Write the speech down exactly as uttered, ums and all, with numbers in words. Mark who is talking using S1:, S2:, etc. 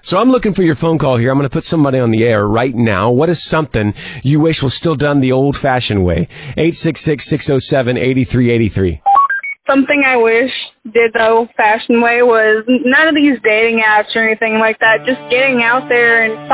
S1: So I'm looking for your phone call here. I'm going to put somebody on the air right now. What is something you wish was still done the old-fashioned way? eight six six, six oh seven, eight three eight three.
S2: Something I wish did the old-fashioned way was none of these dating apps or anything like that. Just getting out there and